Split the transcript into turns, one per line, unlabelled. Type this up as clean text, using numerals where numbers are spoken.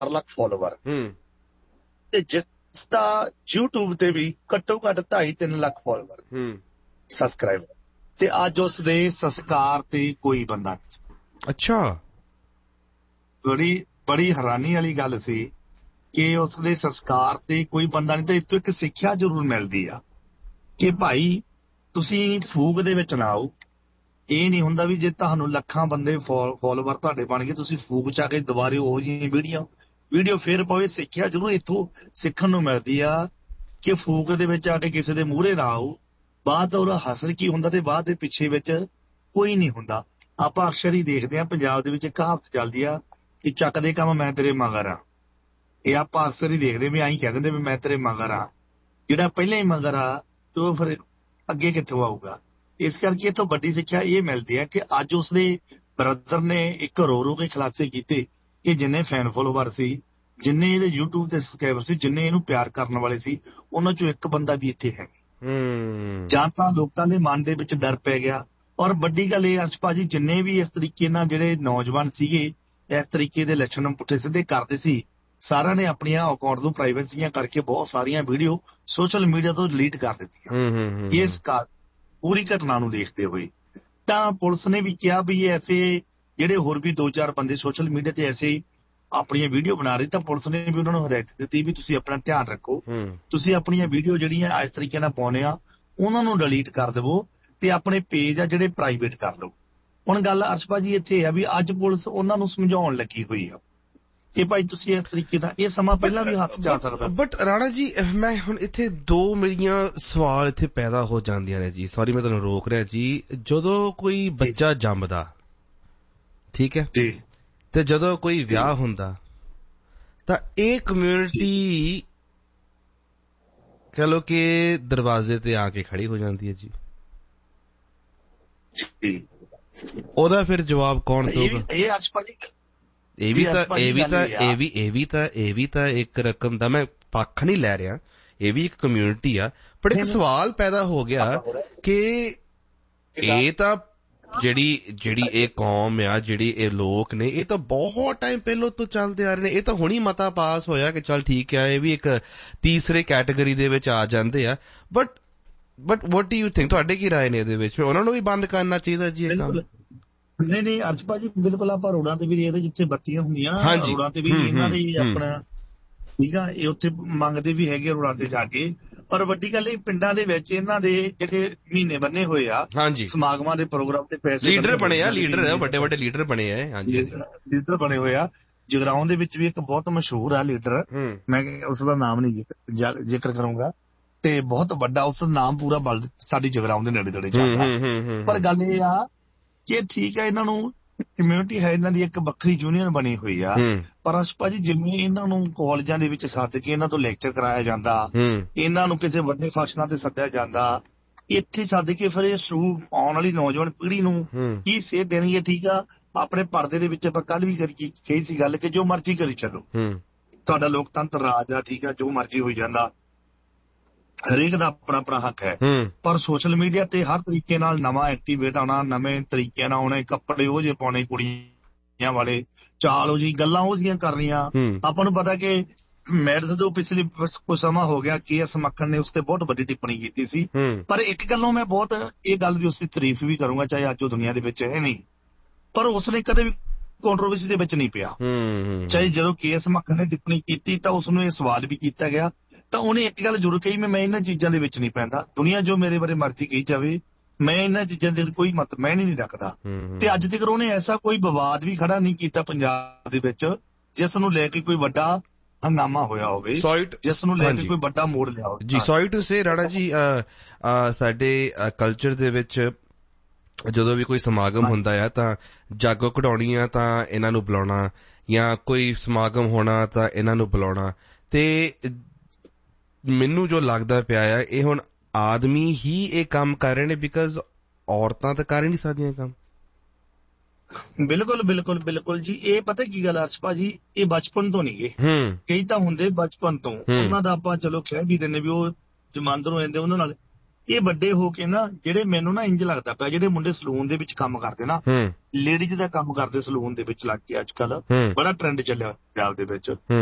Lakh follower ਤੇ ਜਿਸ ਦਾ YouTube ਤੇ ਵੀ ਘੱਟੋ ਘੱਟ 2.5-3 ਲੱਖ ਫੋਲੋਵਰ ਸਬਸਕ੍ਰਾਈਬਰ ਤੇ ਅੱਜ ਉਸ ਦੇ ਸੰਸਕਾਰ ਤੇ ਕੋਈ ਬੰਦਾ ਨਹੀਂ।
ਅੱਛਾ,
ਬੜੀ ਹੈਰਾਨੀ ਵਾਲੀ ਗੱਲ ਸੀ ਕਿ ਉਸ ਦੇ ਸੰਸਕਾਰ ਤੇ ਕੋਈ ਬੰਦਾ ਨਹੀਂ। ਤੇ ਇਸ ਤੋਂ ਇੱਕ ਸਿੱਖਿਆ ਜ਼ਰੂਰ ਮਿਲਦੀ ਆ ਕਿ ਭਾਈ ਤੁਸੀਂ ਫੂਕ ਦੇ ਵਿੱਚ ਨਾ ਆਓ। ਇਹ ਨਹੀਂ ਹੁੰਦਾ ਵੀ ਜੇ ਤੁਹਾਨੂੰ ਲੱਖਾਂ ਬੰਦੇ ਫੋਲੋਵਰ ਤੁਹਾਡੇ ਬਣ ਗਏ ਤੁਸੀਂ ਫੂਕ ਚ ਆ ਕੇ ਦੁਬਾਰੇ ਉਹ ਜਿਹੀ ਵੀਡੀਓ ਫੇਰ ਪਾਵੇ। ਸਿੱਖਿਆ ਜ਼ਰੂਰ ਇੱਥੋਂ ਸਿੱਖਣ ਨੂੰ ਮਿਲਦੀ ਆ ਕਿ ਫੂਕ ਦੇ ਵਿੱਚ ਆ ਕੇ ਕਿਸੇ ਦੇ ਮੂਹਰੇ ਨਾ ਆਓ। ਬਾਅਦ ਉਹਦਾ ਹਾਸਲ ਕੀ ਹੁੰਦਾ ਤੇ ਬਾਅਦ ਦੇ ਪਿੱਛੇ ਵਿੱਚ ਕੋਈ ਨਹੀਂ ਹੁੰਦਾ। ਆਪਾਂ ਅਕਸਰ ਹੀ ਦੇਖਦੇ ਹਾਂ ਪੰਜਾਬ ਦੇ ਵਿੱਚ ਇੱਕ ਕਹਾਵਤ ਚੱਲਦੀ ਆ ਕਿ ਚੱਕ ਦੇ ਕੰਮ ਮੈਂ ਤੇਰੇ ਮਗਰ ਆ। ਇਹ ਆਪਾਂ ਅਕਸਰ ਹੀ ਦੇਖਦੇ ਵੀ ਆਹੀਂ ਕਹਿ ਦਿੰਦੇ ਵੀ ਮੈਂ ਤੇਰੇ ਮਗਰ ਆ। ਜਿਹੜਾ ਪਹਿਲਾਂ ਹੀ ਮਗਰ ਆ ਤੇ ਉਹ ਫਿਰ ਅੱਗੇ ਕਿੱਥੋਂ ਆਊਗਾ। ਇਸ ਕਰਕੇ ਇੱਥੋਂ ਵੱਡੀ ਸਿੱਖਿਆ ਇਹ ਮਿਲਦੀ ਹੈ ਕਿ ਅੱਜ ਉਸਦੇ ਬ੍ਰਦਰ ਨੇ ਇੱਕ ਰੋ ਕੇ ਖੁਲਾਸੇ ਕੀਤੇ ਕਿ ਜਿੰਨੇ ਫੈਨ ਫੋਲੋਵਰ ਸੀ, ਜਿੰਨੇ ਇਹਦੇ YouTube ਤੇ ਸਬਸਕ੍ਰਾਈਬਰ ਸੀ, ਜਿੰਨੇ ਇਹਨੂੰ ਪਿਆਰ ਕਰਨ ਵਾਲੇ ਸੀ, ਉਹਨਾਂ ਚੋਂ ਇੱਕ ਬੰਦਾ ਵੀ ਇੱਥੇ ਹੈ ਜਾਂ ਤਾਂ ਲੋਕਾਂ ਦੇ ਮਨ ਦੇ ਵਿੱਚ ਡਰ ਪੈ ਗਿਆ। ਔਰ ਵੱਡੀ ਗੱਲ ਇਹ ਅਰਸ਼ ਭਾਜੀ, ਜਿੰਨੇ ਵੀ ਇਸ ਤਰੀਕੇ ਨਾਲ ਜਿਹੜੇ ਨੌਜਵਾਨ ਸੀਗੇ ਇਸ ਤਰੀਕੇ ਦੇ ਲੱਛਣ ਪੁੱਠੇ ਸਿੱਧੇ ਕਰਦੇ ਸੀ, ਸਾਰਿਆਂ ਨੇ ਆਪਣੀਆਂ ਅਕਾਊਂਟ ਤੋਂ ਪ੍ਰਾਈਵੇਸੀਆਂ ਕਰਕੇ ਬਹੁਤ ਸਾਰੀਆਂ ਵੀਡੀਓ ਸੋਸ਼ਲ ਮੀਡੀਆ ਤੋਂ ਡਿਲੀਟ ਕਰ ਦਿੱਤੀਆਂ। ਇਸ ਪੂਰੀ ਘਟਨਾ ਨੂੰ ਦੇਖਦੇ ਹੋਏ ਤਾਂ ਪੁਲਿਸ ਨੇ ਵੀ ਕਿਹਾ ਵੀ ਐਸੇ ਜਿਹੜੇ ਹੋਰ ਵੀ 2-4 ਬੰਦੇ ਸੋਸ਼ਲ ਮੀਡੀਆ ਤੇ ਐਸੇ ਆਪਣੀਆਂ ਵੀਡੀਓ ਬਣਾ ਰਹੇ, ਤਾਂ ਪੁਲਿਸ ਨੇ ਵੀ ਉਹਨਾਂ ਨੂੰ ਹਦਾਇਤ ਦਿੱਤੀ ਵੀ ਤੁਸੀਂ ਆਪਣਾ ਧਿਆਨ ਰੱਖੋ। ਤੁਸੀਂ ਆਪਣੀਆਂ ਵੀਡੀਓ ਜਿਹੜੀਆਂ ਇਸ ਤਰੀਕੇ ਨਾਲ ਪਾਉਂਦੇ ਆ ਉਹਨਾਂ ਨੂੰ ਡਿਲੀਟ ਕਰ ਦੇਵੋ ਤੇ ਆਪਣੇ ਪੇਜ ਆ ਜਿਹੜੇ ਪ੍ਰਾਈਵੇਟ ਕਰ ਲਓ। ਹੁਣ ਗੱਲ ਅਰਸ਼ ਭਾਜੀ ਇੱਥੇ ਆ ਵੀ ਅੱਜ ਪੁਲਿਸ ਉਹਨਾਂ ਨੂੰ ਸਮਝਾਉਣ ਲੱਗੀ ਹੋਈ ਆ ਕਿ ਭਾਈ ਤੁਸੀਂ ਇਸ ਤਰੀਕੇ ਨਾਲ, ਇਹ ਸਮਾਂ ਪਹਿਲਾਂ ਵੀ ਹੱਥ 'ਚ ਆ ਸਕਦਾ।
ਬਟ ਰਾਣਾ ਜੀ, ਮੈਂ ਹੁਣ ਇੱਥੇ ਦੋ ਮੇਰੀਆਂ ਸਵਾਲ ਇੱਥੇ ਪੈਦਾ ਹੋ ਜਾਂਦੀਆਂ ਨੇ ਜੀ। ਸੌਰੀ ਮੈਂ ਤੁਹਾਨੂੰ ਰੋਕ ਰਿਹਾ ਜੀ। ਜਦੋਂ ਕੋਈ ਬੱਚਾ ਜੰਮਦਾ, ਠੀਕ ਹੈ, ਤੇ ਜਦੋਂ ਕੋਈ ਵਿਆਹ ਹੁੰਦਾ ਤਾਂ ਇਹ ਕਮਿਊਨਿਟੀ ਕਹਿ ਲਓ ਕਿ ਦਰਵਾਜ਼ੇ ਤੇ ਆ ਕੇ ਖੜੀ ਹੋ ਜਾਂਦੀ ਹੈ ਜੀ। ਉਹਦਾ ਫਿਰ ਜਵਾਬ ਕੌਣ ਦਊਗਾ? ਇਹ ਵੀ ਤਾਂ ਇੱਕ ਰਕਮ ਦਾ, ਮੈਂ ਪੱਖ ਨਹੀਂ ਲੈ ਰਿਹਾ, ਇਹ ਵੀ ਇੱਕ ਕਮਿਊਨਿਟੀ ਆ। ਪਰ ਇੱਕ ਸਵਾਲ ਪੈਦਾ ਹੋ ਗਿਆ ਕਿ ਇਹ ਤਾਂ ਜਿਹੜੀ ਇਹ ਕੌਮ ਆ, ਜਿਹੜੀ ਇਹ ਲੋਕ ਨੇ, ਇਹ ਤਾਂ ਬਹੁਤ ਟਾਈਮ ਪਹਿਲਾਂ ਤੋਂ ਚੱਲਦੇ ਆ ਰਹੇ ਨੇ। ਇਹ ਤਾਂ ਹੁਣੀ ਮਤਾ ਪਾਸ ਹੋਇਆ ਕਿ ਚੱਲ ਠੀਕ ਆ, ਇਹ ਵੀ ਇੱਕ ਤੀਸਰੇ ਕੈਟੇਗਰੀ ਦੇ ਵਿੱਚ ਆ ਜਾਂਦੇ ਆ। But what do you think? ਤੁਹਾਡੇ ਕੀ ਰਾਏ ਨੇ ਇਹਦੇ ਵਿੱਚ? ਉਹਨਾਂ ਨੂੰ ਵੀ ਬੰਦ ਕਰਨਾ ਚਾਹੀਦਾ ਜੀ ਇਹ ਕੰਮ?
ਨਹੀਂ ਅਰਸ਼ ਭਾਜੀ, ਬਿਲਕੁਲ। ਆਪਾਂ ਰੋਡਾਂ ਤੇ ਵੀ ਦੇਖਦੇ ਜਿੱਥੇ ਬੱਤੀਆਂ ਹੁੰਦੀਆਂ ਰੋਡਾਂ ਤੇ ਵੀ ਇਹਨਾਂ ਦੇ ਆਪਣਾ ਠੀਕ ਆ, ਇਹ ਉੱਥੇ ਮੰਗਦੇ ਵੀ ਹੈਗੇ ਰੋਡਾਂ ਤੇ ਜਾ ਕੇ। ਪਰ ਵੱਡੀ ਗੱਲ ਇਹ ਪਿੰਡਾਂ ਦੇ ਵਿੱਚ ਇਹਨਾਂ ਦੇ ਜਿਹੜੇ ਮਹੀਨੇ ਬੰਨੇ ਹੋਏ ਆ ਸਮਾਗਮਾਂ ਦੇ ਪ੍ਰੋਗਰਾਮ ਤੇ ਪੈਸੇ
ਲੀਡਰ ਬਣੇ ਆ, ਵੱਡੇ ਲੀਡਰ ਬਣੇ ਆ,
ਲੀਡਰ ਬਣੇ ਹੋਏ ਆ। ਜਗਰਾਉਂ ਦੇ ਵਿੱਚ ਵੀ ਇੱਕ ਬਹੁਤ ਮਸ਼ਹੂਰ ਆ ਲੀਡਰ, ਮੈਂ ਉਸਦਾ ਨਾਮ ਨਹੀਂ ਜ਼ਿਕਰ ਕਰੂੰਗਾ, ਤੇ ਬਹੁਤ ਵੱਡਾ ਉਸ ਦਾ ਨਾਮ ਪੂਰਾ ਸਾਡੀ ਜਗਰਾਉਂ ਦੇ ਨੇੜੇ ਚੱਲਦਾ। ਪਰ ਗੱਲ ਇਹ ਆ ਕਿ ਠੀਕ ਹੈ, ਇਹਨਾਂ ਨੂੰ ਕਮਿਊਨਿਟੀ ਹੈ, ਇਹਨਾਂ ਦੀ ਇੱਕ ਵੱਖਰੀ ਯੂਨੀਅਨ ਬਣੀ ਹੋਈ ਆ। ਪਰ ਅਰਸ਼ ਭਾਜੀ, ਜਿਵੇਂ ਇਹਨਾਂ ਨੂੰ ਕਾਲਜਾਂ ਦੇ ਵਿੱਚ ਸੱਦ ਕੇ ਇਹਨਾਂ ਤੋਂ ਲੈਕਚਰ ਕਰਾਇਆ ਜਾਂਦਾ, ਇਹਨਾਂ ਨੂੰ ਕਿਸੇ ਵੱਡੇ ਫੰਕਸ਼ਨਾਂ ਤੇ ਸੱਦਿਆ ਜਾਂਦਾ, ਇੱਥੇ ਸੱਦ ਕੇ ਫਿਰ ਇਹ ਆਉਣ ਵਾਲੀ ਨੌਜਵਾਨ ਪੀੜ੍ਹੀ ਨੂੰ ਕੀ ਸੇਧ ਦੇਣਗੇ? ਠੀਕ ਆ, ਆਪਣੇ ਪਰਦੇ ਦੇ ਵਿੱਚ ਆਪਾਂ ਕੱਲ ਵੀ ਕਹੀ ਸੀ ਗੱਲ ਕਿ ਜੋ ਮਰਜ਼ੀ ਕਰੀ ਚੱਲੋ, ਤੁਹਾਡਾ ਲੋਕਤੰਤਰ ਰਾਜ ਆ, ਠੀਕ ਆ, ਜੋ ਮਰਜ਼ੀ ਹੋਈ ਜਾਂਦਾ, ਹਰੇਕ ਦਾ ਆਪਣਾ ਆਪਣਾ ਹੱਕ ਹੈ। ਪਰ ਸੋਸ਼ਲ ਮੀਡੀਆ ਤੇ ਹਰ ਤਰੀਕੇ ਨਾਲ ਨਵਾਂ ਐਕਟੀਵੇਟ ਆਉਣਾ, ਨਵੇਂ ਤਰੀਕਿਆਂ ਨਾਲ ਆਉਣੇ, ਕੱਪੜੇ ਉਹ ਜਿਹੇ ਪਾਉਣੇ ਕੁੜੀਆਂ ਵਾਲੇ, ਚਾਲ ਉਹ ਜੀ, ਗੱਲਾਂ ਉਹ ਜਿਹੀਆਂ ਕਰ ਰਹੀਆਂ। ਆਪਾਂ ਨੂੰ ਪਤਾ ਕਿ ਮੈਡਸ ਤੋਂ ਪਿਛਲੇ ਕੁਝ ਸਮਾਂ ਹੋ ਗਿਆ KS ਮੱਖਣ ਨੇ ਉਸ ਤੇ ਬਹੁਤ ਵੱਡੀ ਟਿੱਪਣੀ ਕੀਤੀ ਸੀ। ਪਰ ਇੱਕ ਗੱਲੋਂ ਮੈਂ ਬਹੁਤ ਇਹ ਗੱਲ ਦੀ ਉਸਦੀ ਤਾਰੀਫ ਵੀ ਕਰੂੰਗਾ, ਚਾਹੇ ਅੱਜ ਉਹ ਦੁਨੀਆ ਦੇ ਵਿੱਚ ਹੈ ਨਹੀਂ, ਪਰ ਉਸਨੇ ਕਦੇ ਵੀ ਕੰਟਰੋਵਰਸੀ ਦੇ ਵਿੱਚ ਨਹੀਂ ਪਿਆ। ਚਾਹੇ ਜਦੋਂ KS ਮੱਖਣ ਨੇ ਟਿੱਪਣੀ ਕੀਤੀ ਤਾਂ ਉਸਨੂੰ ਇਹ ਸਵਾਲ ਵੀ ਕੀਤਾ ਗਿਆ, ਤਾਂ ਉਹਨੇ ਇੱਕ ਗੱਲ ਜ਼ਰੂਰ ਕਹੀ, ਮੈਂ ਇਹਨਾਂ ਚੀਜ਼ਾਂ ਦੇ ਵਿੱਚ ਨਹੀਂ ਪੈਂਦਾ। ਦੁਨੀਆ ਜੋ ਮੇਰੇ ਬਾਰੇ ਮਰਜ਼ੀ ਕਹੀ ਜਾਵੇ, ਮੈਂ ਇਹਨਾਂ ਚੀਜ਼ਾਂ ਦੇ ਕੋਈ ਮੈਂ ਨਹੀਂ ਰੱਖਦਾ। ਤੇ ਅੱਜ ਤੱਕ ਉਹਨੇ ਐਸਾ ਕੋਈ ਵਿਵਾਦ ਵੀ ਖੜਾ ਨਹੀਂ ਕੀਤਾ ਪੰਜਾਬ ਦੇ ਵਿੱਚ ਜਿਸ ਨੂੰ ਲੈ ਕੇ ਕੋਈ ਵੱਡਾ ਹੰਗਾਮਾ ਹੋਇਆ ਹੋਵੇ, ਜਿਸ ਨੂੰ ਲੈ ਕੇ ਕੋਈ ਵੱਡਾ ਮੋੜ ਲਿਆ ਹੋਵੇ
ਜੀ। Sorry to say Rana ji, ਸਾਡੇ ਕਲਚਰ ਦੇ ਵਿੱਚ ਜਦੋਂ ਵੀ ਕੋਈ ਸਮਾਗਮ ਹੁੰਦਾ ਆ ਤਾਂ ਜਾਗੋ ਕਢਾਉਣੀ ਆ ਤਾਂ ਇਹਨਾਂ ਨੂੰ ਬੁਲਾਉਣਾ, ਜਾਂ ਕੋਈ ਸਮਾਗਮ ਹੋਣਾ ਤਾਂ ਇਹਨਾਂ ਨੂੰ ਬੁਲਾਉਣਾ। ਤੇ ਮੈਨੂੰ ਜੋ ਲੱਗਦਾ ਪਿਆ ਆ, ਇਹ ਹੁਣ ਆਦਮੀ ਹੀ ਇਹ ਕੰਮ ਕਰ ਰਹੇ ਨੇ, ਬਿਕਾਜ਼ ਔਰਤਾਂ ਤਾਂ ਕਰ ਹੀ ਨਹੀਂ ਸਕਦੀਆਂ ਕੰਮ।
ਬਿਲਕੁਲ ਜੀ। ਇਹ ਪਤਾ ਕੀ ਗੱਲ ਅਰਸ਼ ਭਾਜੀ, ਇਹ ਬਚਪਨ ਤੋਂ ਨਹੀਂ ਗੇ, ਕਈ ਤਾਂ ਹੁੰਦੇ ਬਚਪਨ ਤੋਂ, ਉਹਨਾਂ ਦਾ ਆਪਾਂ ਚਲੋ ਕਹਿ ਵੀ ਦਿੰਦੇ ਵੀ ਉਹ ਜਮਾਂਦਰ ਹੋ ਜਾਂਦੇ ਉਹਨਾਂ ਨਾਲ। ਇਹ ਵੱਡੇ ਹੋ ਕੇ ਨਾ ਜਿਹੜੇ ਮੈਨੂੰ ਨਾ ਇੰਜ ਲੱਗਦਾ ਪਿਆ ਜਿਹੜੇ ਮੁੰਡੇ ਸਲੂਨ ਦੇ ਵਿੱਚ ਕੰਮ ਕਰਦੇ ਨਾ, ਲੇਡੀਜ਼ ਦਾ ਕੰਮ ਕਰਦੇ ਸਲੂਨ ਦੇ ਵਿੱਚ ਲੱਗ ਕੇ ਅੱਜ ਕੱਲ ਬੜਾ ਟ੍ਰੈਂਡ ਚੱਲਿਆ ਪੰਜਾਬ ਦੇ ਵਿੱਚ।